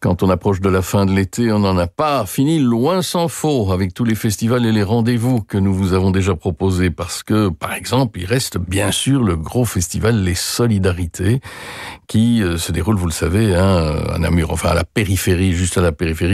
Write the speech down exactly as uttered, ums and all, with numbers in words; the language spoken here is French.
Quand on approche de la fin de l'été, on n'en a pas fini, loin s'en faut, avec tous les festivals et les rendez-vous que nous vous avons déjà proposés. Parce que, par exemple, il reste bien sûr le gros festival Les Solidarités, qui euh, se déroule, vous le savez, hein, à Namur, enfin à la périphérie, juste à la périphérie